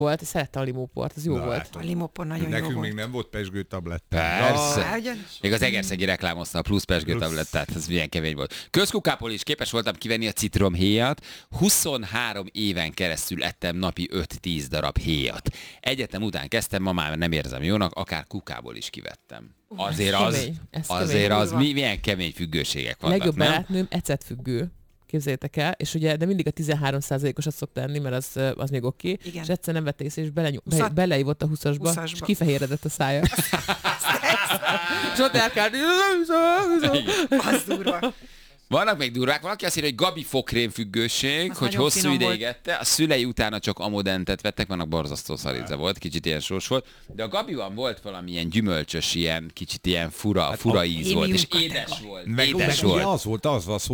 volt, szerettem a limóport, az jó volt. Látom. A limópor nagyon jó Nekünk volt. még nem volt pezsgőtablett. Persze. Még az Egerszegi reklámozta a plusz pezsgőtablettát, ez milyen kemény volt. Közkukából is képes voltam kivenni a citromhéjat. 23 éven keresztül ettem napi 5-10 darab héjat. Egyetem után kezdtem, ma már nem érzem jónak, akár kukából is kivettem. Azért az milyen kemény függőségek vannak, Legjobb nem? barátnőm ecetfüggő. Képzeljétek el, és ugye, de mindig a 13%-osat szokta enni, mert az még oké. És egyszer nem vette észre, és beleívott a 20-asba, és kifehéredett a szája. És ott elkárt. Az durva. Vannak még durvák, valaki azt írja, hogy Gabi fokrém függőség, Az hogy nagyon hosszú finom ideig volt. ette, a szülei utána csak amodentet vettek, vannak borzasztó szaríze volt, kicsit ilyen sós volt, de a Gabiban volt valamilyen gyümölcsös, ilyen kicsit ilyen fura íz volt, és édes volt. Meg Édes ugye volt.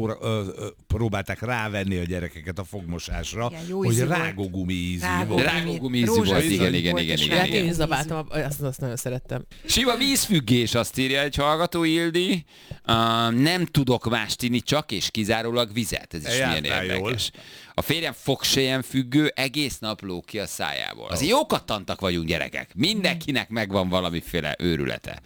próbálták rávenni a gyerekeket a fogmosásra, Igen, jó hogy ízű volt. rágógumi ízű volt. Rágógumi ízű volt, rózsaszín igen. volt, és Hát én is rágógumi zabáltam, azt nagyon szerettem. Sima vízfüggés, azt írja egy hallgató, Ildi. Nem tudok mást inni, csak és kizárólag vizet. Ez is milyen Jártál érdekes. A férjem fogsejen függő, egész nap lóg ki a szájából. Azért jókat tantak vagyunk, gyerekek. Mindenkinek megvan valamiféle őrülete.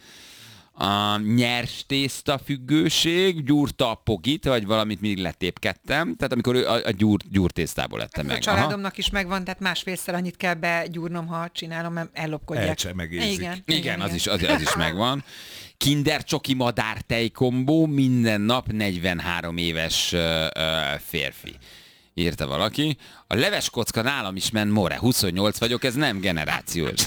A nyers tészta függőség, gyúrta a pogit, vagy valamit mindig letépkedtem. Tehát amikor a gyúrtésztából lettem meg. A családomnak is megvan, tehát másfélszer annyit kell begyúrnom, ha csinálom, mert ellopkodják. Elcsemegézik. Igen, Az is megvan. Kinder csoki madár tejkombó, minden nap 43 éves férfi. Írta valaki. A leveskocka nálam is ment more. 28 vagyok, ez nem generációs.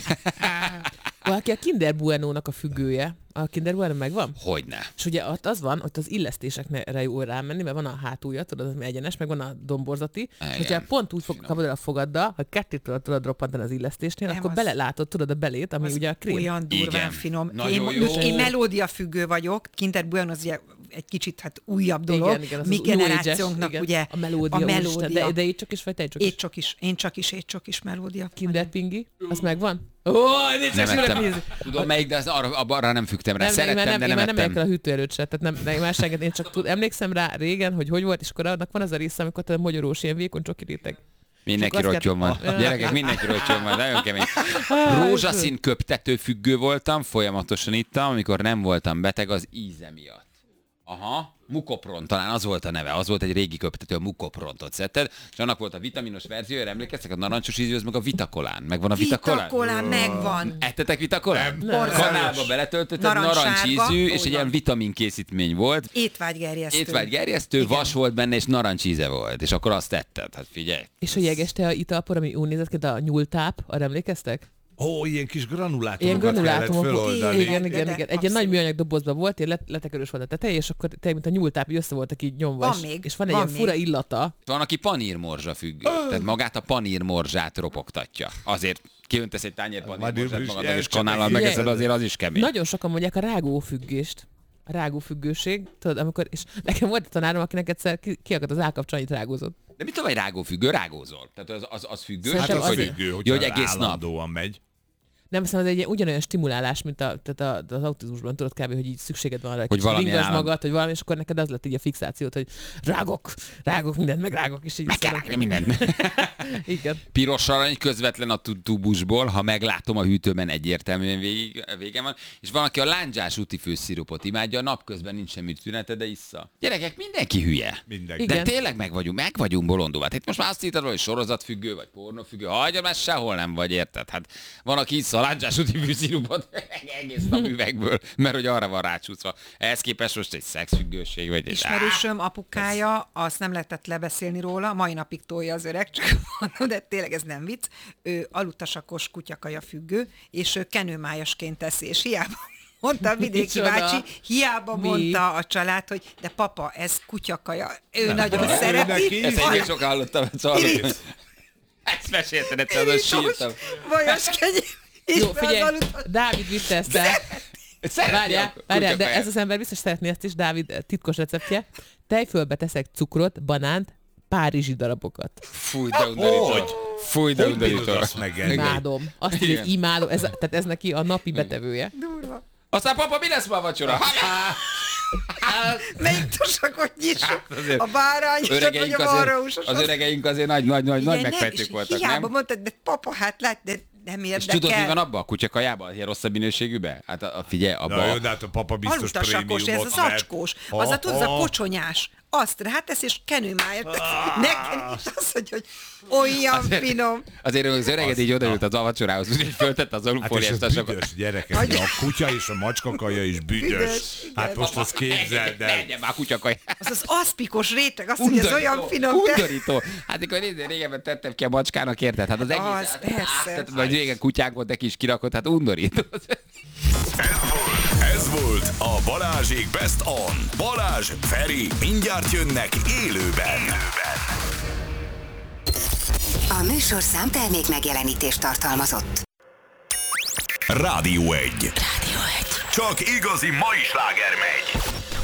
Valaki a Kinder Bueno-nak a függője. A Kinder Bueno megvan? Hogyne. És ugye ott az van, ott az illesztésekre jó rámenni, mert van a hátulja, tudod, az egyenes, meg van a domborzati. És hogyha pont úgy kapod el a fogaddal, hogy kettőt tudod roppantani az illesztésnél, Nem, akkor az- belelátod, tudod, a belét, ami ugye a krém. Olyan durván Igen. finom. Nagyon Én, jó. én melódia függő vagyok, Kinder Bueno az ugye egy kicsit újabb dolog. Igen, az Mi az új generációnknak ages, ugye a melódia. a melódia. De étcsok is, vagy tejcsok is? Én csak is melódia. Kinder Pingi, az megvan? Ó, Nem ettem. Tudom melyik, de arra nem fügtem rá. Szerettem, de nem nem ettem. el a hűtő előtt se, tehát nem más senget, én csak emlékszem rá régen, hogy volt, és akkor annak van az a része, amikor a magyarós ilyen vékony csoki réteg. Mindenki Csak azt rottyom van. kell- Gyerekek, mindenki rottyom van. Nagyon kemény. Rózsaszín köptető függő voltam, folyamatosan ittam, amikor nem voltam beteg az íze miatt. Aha, Mukopron, talán az volt a neve, az volt egy régi köptető, a Mukoprontot szedted, és annak volt a vitaminos verziója, emlékeztek, a narancsos ízű, az meg a Vitakolán. Megvan a Vitakolán? Vitakolán megvan. Ettetek Vitakolán? Borzalmas. Kanálba beletöltötted, Narancssárga, narancsízű, és úgy egy ilyen van. vitamin készítmény volt. Étvágygerjesztő. Étvágygerjesztő, Igen. vas volt benne, és narancsíze volt, és akkor azt tetted. Hát figyelj. És a jegeste a italpor, ami úgy nézett ki, de a nyúltáp, arra emlékeztek? Ó, ilyen kis Ilyen granulátumokat kellett granulátumok. föloldani. Igen. Egy ilyen abszolút. nagy műanyag dobozban volt, ilyen letekörös volt a teteje, és akkor tényleg, mint a nyúltáp, így össze voltak így nyomva. Van és- még, És van egy van ilyen fura még. illata. Van, aki panírmorzsa függő. Tehát magát a panírmorzsát ropogtatja. Azért kiöntesz egy tányér panírmorzsát is magadnak, és elcsepeg. kanállal Figyelj. megeszed, azért az is kemény. Nagyon sokan mondják a rágófüggést. A rágófüggőség, tudod, amikor, és nekem volt egy tanárom, akinek egyszer kiakadt az állkapcsolat, annyit rágózott. De mit tudom, hogy rágófüggő? Rágózol. Tehát az függő. Hát Szerintem az azért. függő, hogy Jó, hogy egész nap. állandóan megy. Nem hiszem, ez egy ilyen ugyanolyan stimulálás, mint az autizmusban, tudod kb., hogy így szükséged van arra, Hogy hogy valamilyen ringasd állam- magad, hogy valami, és akkor neked az lett így a fixációt, hogy rágok mindent, meg rágok, és így Meg kell rágni mindent. Igen. Piros arany közvetlen a tubusból, ha meglátom a hűtőben, egyértelműen vége van. És van, aki a lándzsás útifőszirupot imádja, a napközben nincs semmi tünete, de issza. Gyerekek, mindenki hülye. Mindenki. De Igen. tényleg meg vagyunk bolondulva. Itt most már azt írtad, hogy sorozatfüggő, vagy pornófüggő. Hagyja, már sehol nem vagy, érted? Hát van, aki issza a lándzsás útifőszirupot egész nap üvegből, mert hogy arra van rácsúszva. Ehhez képest most egy szexfüggőség, vagy egy... Ismerősöm apukája, azt nem lehetett lebeszélni róla, mai napig tolja az öreg, csak mondom, de tényleg ez nem vicc. Ő alutasakos kutyakaja függő, és ő kenőmájasként teszi, és hiába mondta a vidéki Micsoda? bácsi, hiába Mi? mondta a család, hogy de papa, ez kutyakaja. Ő nagyon Ő szereti. neki? Ezt egyébként sok hallottam, ezt mesélted egyszer, az sírtam. Vajas kenyér. Jó, figyelj, Dávid vitte ezt el. Várjál, de ez az ember biztos szeretné ezt is, Dávid titkos receptje. Tejfölbe teszek cukrot, banánt, párizsi darabokat. Fúj, de undorító. Fúj, de Hogy undorító. bírod azt megenni? Imádom. Azt írja, Igen. hogy imádom. Tehát ez neki a napi betevője. Durva. Aztán papa, mi lesz ma a vacsora? Melyik tusakot nyissuk? A bárányosat, vagy a varraúsosat? Az öregeink azért nagy megfejtők voltak, hiába nem? mondtad, de papa, hát lát, de nem érdekel. És tudod, mi van abban a kutyakajában? Ilyen rosszabb minőségűben? Hát figyelj, abban... Na jó, de hát a papa biztos prémiumot ez az acskós, az a tudod, a kocsonyás. Azt rátesz, és kenőmáját. Nekem is az, hogy olyan finom. Azért az öreged így odaült az avacsorához, úgyhogy föltette az alufóliás tasokat. Hát és ez büdös, gyerekek, a kutya és a macskakaja is büdös. Hát most azt képzeld el. Menjen már kutyakaja. Az az aszpikos réteg, azt mondja, ez olyan finom. Undorító. Hát akkor régebben tettem ki a macskának, érted? Hát az egész... Az, persze. Vagy régen kutyánk volt, de kis kirakott, hát undorító. Ez volt a Balázsék Best On. Balázs, Feri, mindjárt jönnek élőben. A műsorszám termék megjelenítést tartalmazott. Rádió 1. Rádió 1. Csak igazi mai sláger megy.